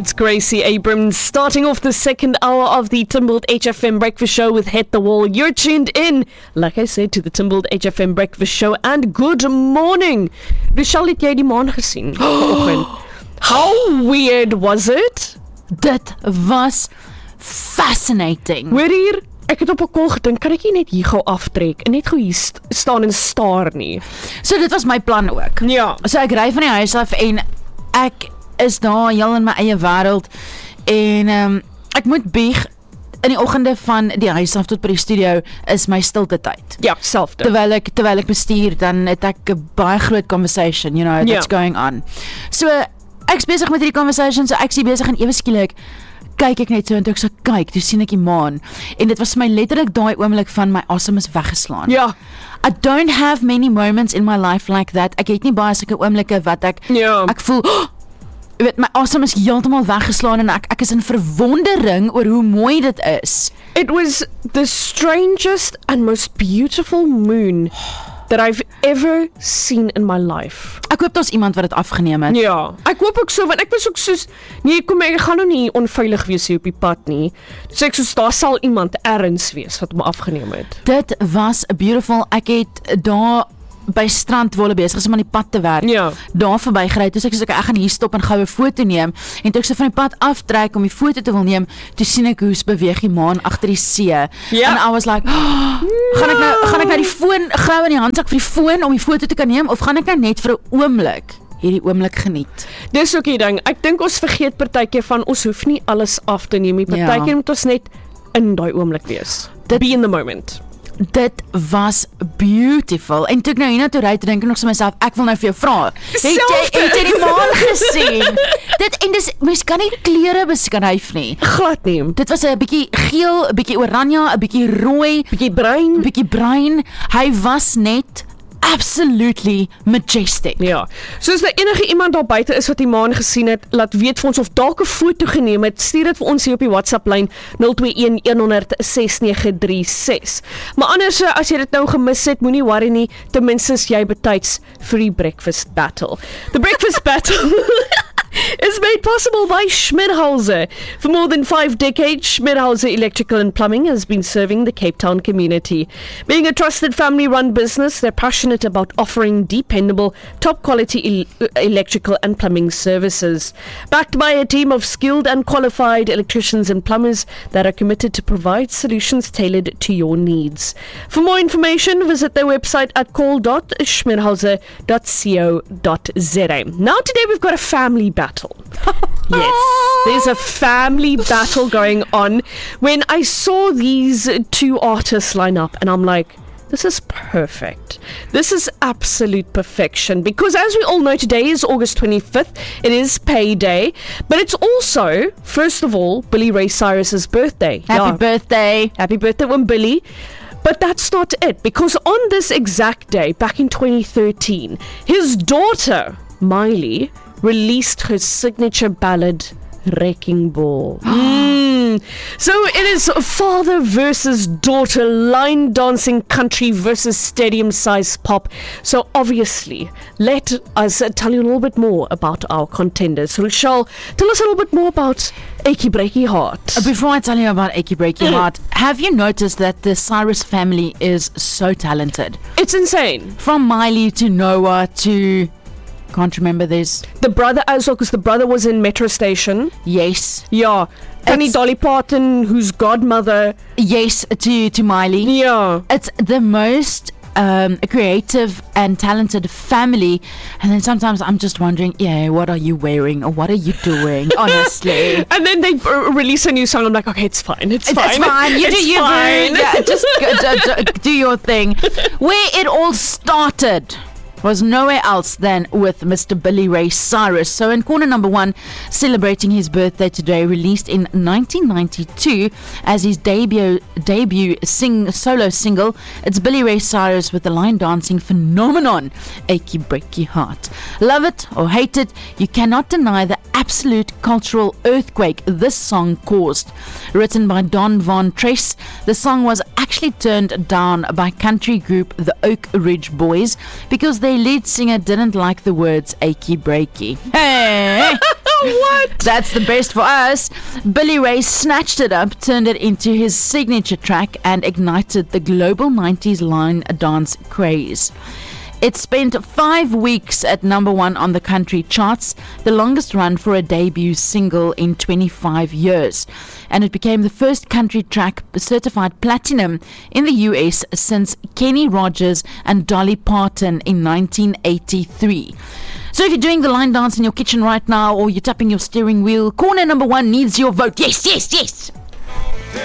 It's Gracie Abrams starting off the second hour of the Timbled HFM Breakfast Show with Hit the Wall. You're tuned in, like I said, to the Timbled HFM Breakfast Show. And good morning. Michelle, het jy die maan gesien vanoggend? How weird was it? Dit was fascinating. Hoor hier, ek het op 'n kol gedink, kan ek nie net hier gou aftrek en net gou hier staan en staar nie? So dit was my plan ook. Ja. So ek ry van die huis af en ek is daar heel in my eie wêreld en ek moet bieg in die oggende van die huis af tot by die studio is my stilte tyd. Ja, selfde. Terwyl ek bestuur, dan het ek 'n baie groot conversation, you know, that's going on. So ek's besig met hierdie conversation, so ek's besig en ewe skielik kyk ek net so en toe ek so kyk, toe sien ek die maan en dit was my letterlik daai oomblik van my asem is weggeslaan. Ja. I don't have many moments in my life like that. Ek het nie baie sulke oomblikke wat ek voel, jy weet, my asem is heeltemal weggeslaan en ek is in verwondering oor hoe mooi dit is. It was the strangest and most beautiful moon that I've ever seen in my life. Ek hoop daar's iemand wat dit afgeneem het. Ja, ek hoop ook so, want ek was ook soos, nee, kom ek gaan nou nie onveilig wees hier op die pad nie. So ek soos, daar sal iemand ergens wees wat hom afgeneem het. Dit was beautiful. Ek het daar by strand waar hulle besig is om aan die pad te werk. Ja. Daar verbygery. Toe ek gaan hier stop en gou 'n foto neem en toe ek so van die pad aftrek om die foto te wil neem, toe sien ek hoe beweeg die maan agter die see. Ja. En I was like, gaan ek nou die foon gou in die handsak vir die foon om die foto te kan neem of gaan ek nou net vir 'n oomblik hierdie oomblik geniet? Dis ook die ding. Ek dink ons vergeet partykeer van ons hoef nie alles af te neem nie. Partykeer moet ons net in daai oomblik wees. Be in the moment. Dit was beautiful. En toe ek nou hiernatoe ry, dink ek nog so myself, ek wil nou vir jou vra. Het jy die maan gesien? Mens kan nie kleure beskryf nie. Glad nie. Dit was 'n bietjie geel, 'n bietjie oranje, 'n bietjie rooi, bietjie bruin. Hy was net absolutely majestic. Ja. Soos daar enige iemand daar buite is wat die maan gesien het, laat weet vir ons of dalk 'n foto geneem het, stuur dit vir ons hier op die WhatsApp lyn 021106936. Maar anders as jy dit nou gemis het, moenie worry nie, ten minste is jy betyds vir die breakfast battle. The breakfast battle is made possible by Schmidhauser. For more than 5 decades, Schmidhauser Electrical and Plumbing has been serving the Cape Town community. Being a trusted family-run business, they're passionate about offering dependable, top-quality electrical and plumbing services. Backed by a team of skilled and qualified electricians and plumbers that are committed to provide solutions tailored to your needs. For more information, visit their website at call.schmidhauser.co.za. Now today we've got a family battle. Yes, there's a family battle going on. When I saw these two artists line up and I'm like, this is perfect. This is absolute perfection because as we all know, today is August 25th. It is payday, but it's also, first of all, Billy Ray Cyrus's birthday. Happy birthday. Happy birthday, Billy. But that's not it, because on this exact day, back in 2013, his daughter, Miley, released her signature ballad, Wrecking Ball. So it is father versus daughter, line dancing country versus stadium size pop. So obviously, let us tell you a little bit more about our contenders. Rochelle, tell us a little bit more about Achy Breaky Heart. Before I tell you about Achy Breaky Heart, have you noticed that the Cyrus family is so talented? It's insane. From Miley to Noah to... Can't remember this. The brother as well, because the brother was in Metro Station. Yes. Yeah. Tony Dolly Parton, who's godmother. Yes, to Miley. Yeah. It's the most creative and talented family. And then sometimes I'm just wondering, what are you wearing? Or what are you doing? Honestly. And then they release a new song. I'm like, okay, it's fine. It's fine. It's fine. You do you. Yeah, just do your thing. Where it all started was nowhere else than with Mr. Billy Ray Cyrus. So in corner number 1, celebrating his birthday today, released in 1992 as his debut solo single, it's Billy Ray Cyrus with the line dancing phenomenon, Achy Breaky Heart. Love it or hate it, you cannot deny the absolute cultural earthquake this song caused. Written by Don Von Tress, the song was actually turned down by country group the Oak Ridge Boys because their lead singer didn't like the words achy breaky. Hey! What? That's the best for us. Billy Ray snatched it up, turned it into his signature track, and ignited the global 90s line dance craze. It spent 5 weeks at number 1 on the country charts, the longest run for a debut single in 25 years. And it became the first country track certified platinum in the US since Kenny Rogers and Dolly Parton in 1983. So if you're doing the line dance in your kitchen right now, or you're tapping your steering wheel, corner number 1 needs your vote. Yes, yes, yes!